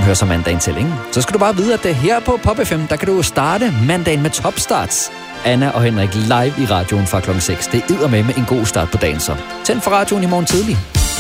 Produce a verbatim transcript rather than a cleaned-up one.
hører så mandagen til, ikke? Så skal du bare vide, at det her på Pop F M, der kan du starte mandagen med Topstarts. Anna og Henrik live i radioen fra klokken seks. Det er eddermame med en god start på dagen så. Tænd for radioen i morgen tidlig.